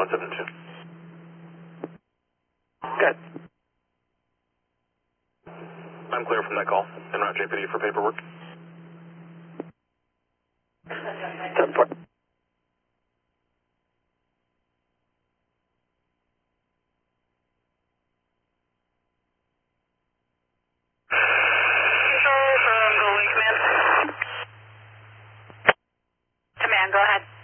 172. Good. I'm clear from that call. En route JPD for paperwork. 10-4. Command, go ahead.